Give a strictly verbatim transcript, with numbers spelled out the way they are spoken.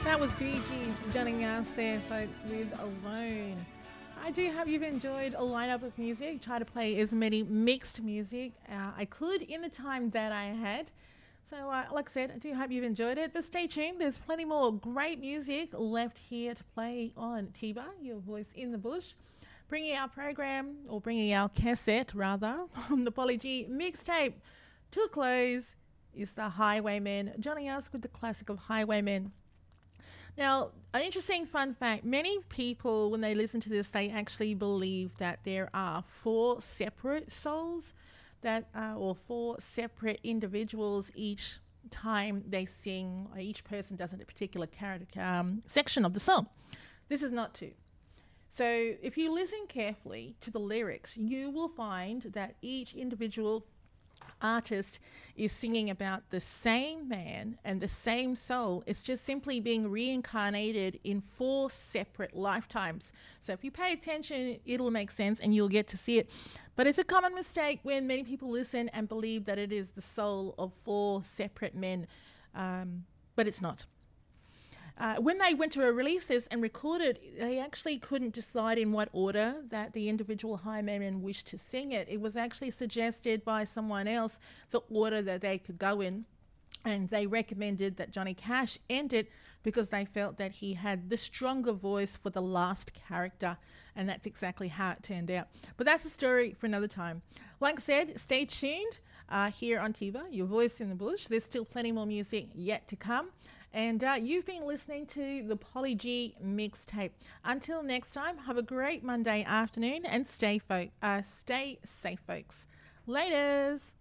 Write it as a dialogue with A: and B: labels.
A: That was Bee Gees joining us there, folks, with Alone. I do hope you've enjoyed a lineup of music. Try to play as many mixed music uh, I could in the time that I had. So, uh, like I said, I do hope you've enjoyed it. But stay tuned. There's plenty more great music left here to play on Tiba, your voice in the bush. Bringing our program, or bringing our cassette, rather, on the Polly G mixtape to a close is the Highwaymen, joining us with the classic of Highwaymen. Now, an interesting fun fact, many people, when they listen to this, they actually believe that there are four separate souls that, uh, or four separate individuals each time they sing, or each person does a particular character, um, section of the song. This is not true. So if you listen carefully to the lyrics, you will find that each individual artist is singing about the same man and the same soul. It's just simply being reincarnated in four separate lifetimes. So if you pay attention, it'll make sense and you'll get to see it. But it's a common mistake when many people listen and believe that it is the soul of four separate men, um, but it's not. Uh, when they went to release this and record it, they actually couldn't decide in what order that the individual Highwaymen wished to sing it. It was actually suggested by someone else the order that they could go in, and they recommended that Johnny Cash end it because they felt that he had the stronger voice for the last character, and that's exactly how it turned out. But that's a story for another time. Like I said, stay tuned uh, here on Tiba, your voice in the bush. There's still plenty more music yet to come. And uh, you've been listening to the Polly G mixtape. Until next time, have a great Monday afternoon and stay, fo- uh, stay safe, folks. Laters.